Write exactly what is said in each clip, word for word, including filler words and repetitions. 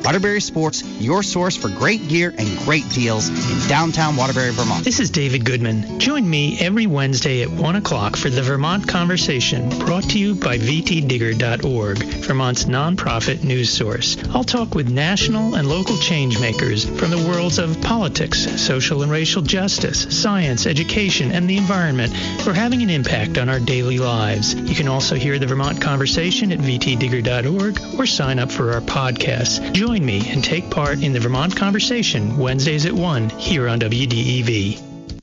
Waterbury Sports, your source for great gear and great deals in downtown Waterbury, Vermont. This is David Goodman. Join me every Wednesday at one o'clock for the Vermont Conversation, brought to you by v t digger dot org, Vermont's nonprofit news source. I'll talk with national and local change makers from the worlds of politics, social and racial justice, science, education, and the environment who are having an impact on our daily lives. You can also hear the Vermont Conversation at v t digger dot org or sign up for our podcasts. Join me and take part in the Vermont Conversation Wednesdays at one here on W D E V.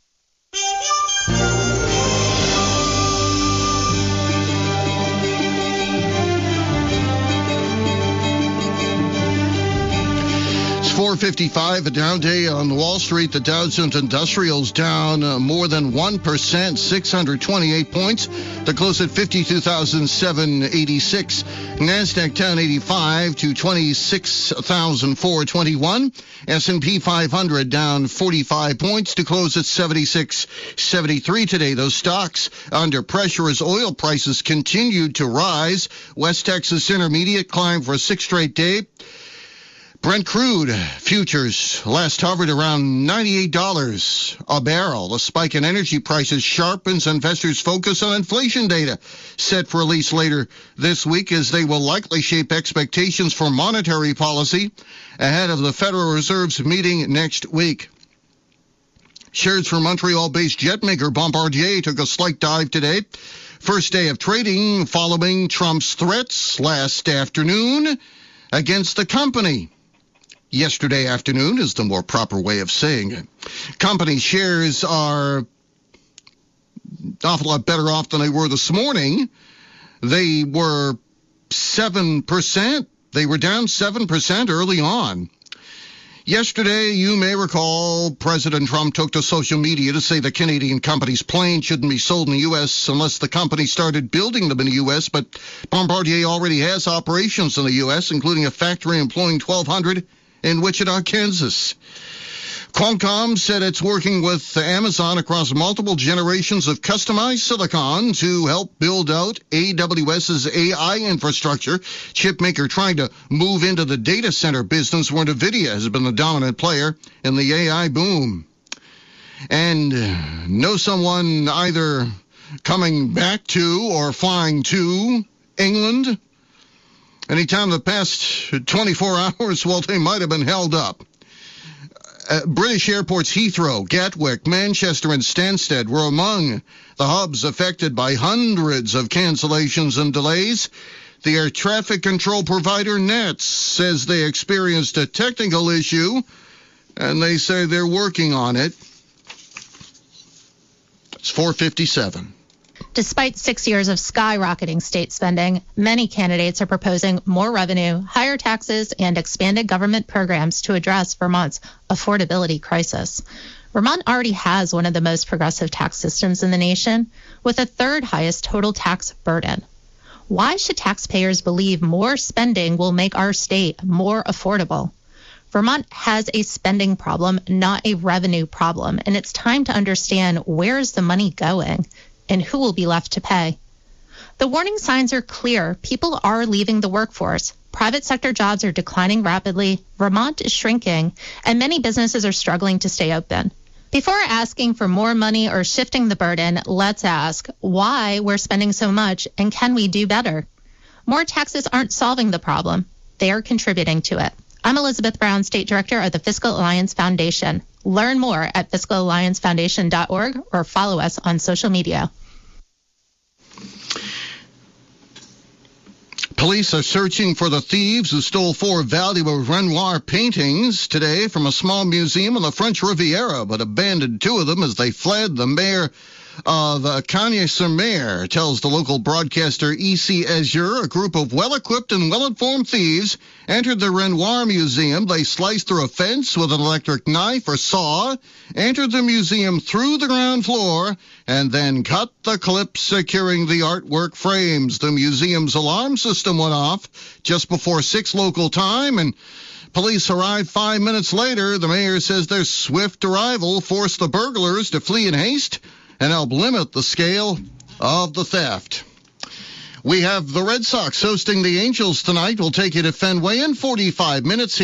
four fifty-five, a down day on Wall Street. The Dow Jones Industrials down uh, more than one percent, six hundred twenty-eight points. The close at fifty-two thousand seven hundred eighty-six. NASDAQ down eighty-five to twenty-six thousand four hundred twenty-one. S and P five hundred down forty-five points to close at seventy-six seventy-three today. Those stocks under pressure as oil prices continued to rise. West Texas Intermediate climbed for a sixth straight day. Brent crude futures last hovered around ninety-eight dollars a barrel. The spike in energy prices sharpens investors' focus on inflation data set for release later this week, as they will likely shape expectations for monetary policy ahead of the Federal Reserve's meeting next week. Shares for Montreal-based jet maker Bombardier took a slight dive today. First day of trading following Trump's threats last afternoon against the company. Yesterday afternoon is the more proper way of saying it. Company shares are an awful lot better off than they were this morning. They were seven percent. They were down seven percent early on. Yesterday, you may recall, President Trump took to social media to say the Canadian company's plane shouldn't be sold in the U S unless the company started building them in the U S, but Bombardier already has operations in the U S, including a factory employing twelve hundred in Wichita, Kansas. Qualcomm said it's working with Amazon across multiple generations of customized silicon to help build out AWS's A I infrastructure. Chipmaker trying to move into the data center business, where NVIDIA has been the dominant player in the A I boom. And know someone either coming back to or flying to England? Anytime the past twenty-four hours, well, they might have been held up. Uh, British airports Heathrow, Gatwick, Manchester, and Stansted were among the hubs affected by hundreds of cancellations and delays. The air traffic control provider Nets says they experienced a technical issue, and they say they're working on it. It's four fifty-seven. Despite six years of skyrocketing state spending, many candidates are proposing more revenue, higher taxes, and expanded government programs to address Vermont's affordability crisis. Vermont already has one of the most progressive tax systems in the nation, with the third highest total tax burden. Why should taxpayers believe more spending will make our state more affordable? Vermont has a spending problem, not a revenue problem, and it's time to understand where is the money going and who will be left to pay. The warning signs are clear. People are leaving the workforce. Private sector jobs are declining rapidly. Vermont is shrinking, and many businesses are struggling to stay open. Before asking for more money or shifting the burden, let's ask why we're spending so much, and can we do better? More taxes aren't solving the problem. They are contributing to it. I'm Elizabeth Brown, State Director of the Fiscal Alliance Foundation. Learn more at fiscal alliance foundation dot org or follow us on social media. Police are searching for the thieves who stole four valuable Renoir paintings today from a small museum on the French Riviera, but abandoned two of them as they fled. The mayor of uh, Cagnes-sur-Mer tells the local broadcaster E C Azure a group of well-equipped and well-informed thieves entered the Renoir Museum. They sliced through a fence with an electric knife or saw, entered the museum through the ground floor, and then cut the clips securing the artwork frames. The museum's alarm system went off just before six local time, and police arrived five minutes later. The mayor says their swift arrival forced the burglars to flee in haste and help limit the scale of the theft. We have the Red Sox hosting the Angels tonight. We'll take you to Fenway in forty-five minutes here.